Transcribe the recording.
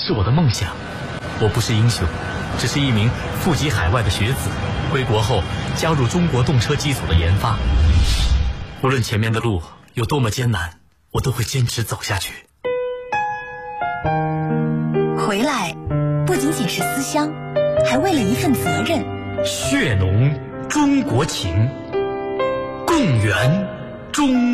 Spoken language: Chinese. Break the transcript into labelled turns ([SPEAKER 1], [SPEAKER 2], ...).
[SPEAKER 1] 是我的梦想。我不是英雄，只是一名富籍海外的学子，归国后加入中国动车机组的研发。无论前面的路有多么艰难，我都会坚持走下去。
[SPEAKER 2] 回来不仅仅是思乡，还为了一份责任。
[SPEAKER 1] 血浓中国情，共圆中